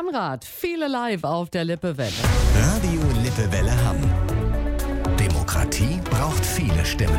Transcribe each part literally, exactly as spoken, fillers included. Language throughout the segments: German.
Zahnrad, viele live auf der Lippewelle. Radio Lippewelle Hamm. Demokratie braucht viele Stimmen.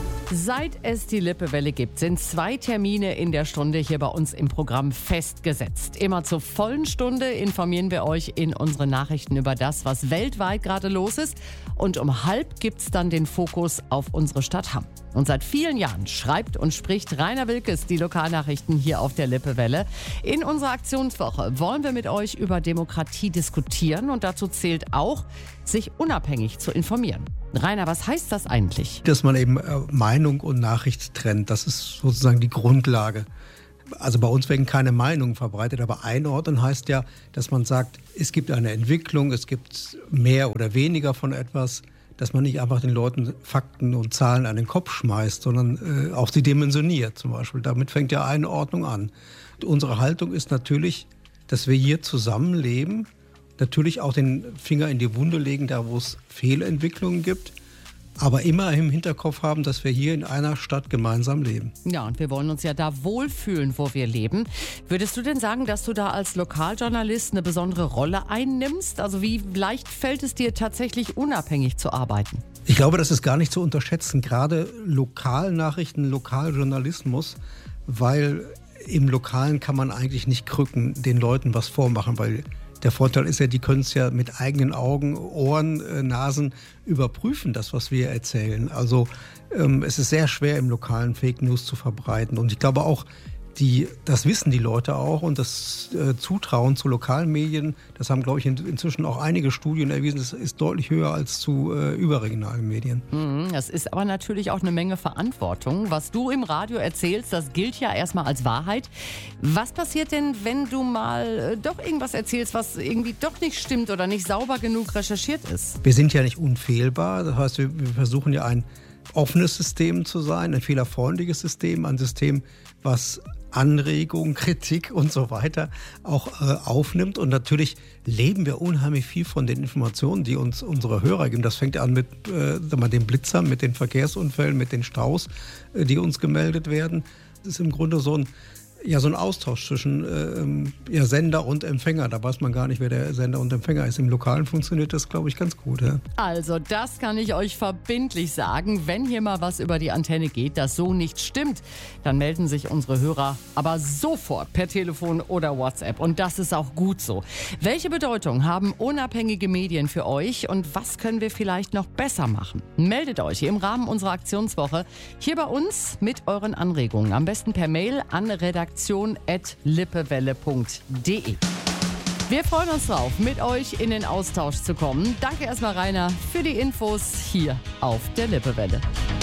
Seit es die Lippewelle gibt, sind zwei Termine in der Stunde hier bei uns im Programm festgesetzt. Immer zur vollen Stunde informieren wir euch in unseren Nachrichten über das, was weltweit gerade los ist. Und um halb gibt's dann den Fokus auf unsere Stadt Hamm. Und seit vielen Jahren schreibt und spricht Rainer Wilkes die Lokalnachrichten hier auf der Lippewelle. In unserer Aktionswoche wollen wir mit euch über Demokratie diskutieren und dazu zählt auch, sich unabhängig zu informieren. Rainer, was heißt das eigentlich? Dass man eben Meinung und Nachricht trennt, das ist sozusagen die Grundlage. Also bei uns werden keine Meinungen verbreitet, aber einordnen heißt ja, dass man sagt, es gibt eine Entwicklung, es gibt mehr oder weniger von etwas, dass man nicht einfach den Leuten Fakten und Zahlen an den Kopf schmeißt, sondern äh, auch sie dimensioniert zum Beispiel. Damit fängt ja Einordnung an. Und unsere Haltung ist natürlich, dass wir hier zusammenleben, natürlich auch den Finger in die Wunde legen, da wo es Fehlentwicklungen gibt, aber immer im Hinterkopf haben, dass wir hier in einer Stadt gemeinsam leben. Ja, und wir wollen uns ja da wohlfühlen, wo wir leben. Würdest du denn sagen, dass du da als Lokaljournalist eine besondere Rolle einnimmst? Also wie leicht fällt es dir tatsächlich unabhängig zu arbeiten? Ich glaube, das ist gar nicht zu unterschätzen, gerade Lokalnachrichten, Lokaljournalismus, weil im Lokalen kann man eigentlich nicht krücken, den Leuten was vormachen, weil der Vorteil ist ja, die können es ja mit eigenen Augen, Ohren, äh, Nasen überprüfen, das, was wir erzählen. Also ähm, es ist sehr schwer, im Lokalen Fake News zu verbreiten. Und ich glaube auch, die, das wissen die Leute auch und das äh, Zutrauen zu lokalen Medien, das haben, glaube ich, in, inzwischen auch einige Studien erwiesen, das ist deutlich höher als zu äh, überregionalen Medien. Mhm, das ist aber natürlich auch eine Menge Verantwortung. Was du im Radio erzählst, das gilt ja erstmal als Wahrheit. Was passiert denn, wenn du mal äh, doch irgendwas erzählst, was irgendwie doch nicht stimmt oder nicht sauber genug recherchiert ist? Wir sind ja nicht unfehlbar, das heißt, wir, wir versuchen ja ein offenes System zu sein, ein fehlerfreundliches System, ein System, was Anregungen, Kritik und so weiter auch äh, aufnimmt. Und natürlich leben wir unheimlich viel von den Informationen, die uns unsere Hörer geben. Das fängt an mit äh, den Blitzern, mit den Verkehrsunfällen, mit den Staus, äh, die uns gemeldet werden. Das ist im Grunde so ein Ja, so ein Austausch zwischen äh, ja, Sender und Empfänger. Da weiß man gar nicht, wer der Sender und Empfänger ist. Im Lokalen funktioniert das, glaube ich, ganz gut. Ja. Also das kann ich euch verbindlich sagen. Wenn hier mal was über die Antenne geht, das so nicht stimmt, dann melden sich unsere Hörer aber sofort per Telefon oder WhatsApp. Und das ist auch gut so. Welche Bedeutung haben unabhängige Medien für euch und was können wir vielleicht noch besser machen? Meldet euch im Rahmen unserer Aktionswoche hier bei uns mit euren Anregungen. Am besten per Mail an redaktion at lippewelle punkt de. Wir freuen uns drauf, mit euch in den Austausch zu kommen. Danke erstmal, Rainer, für die Infos hier auf der Lippewelle.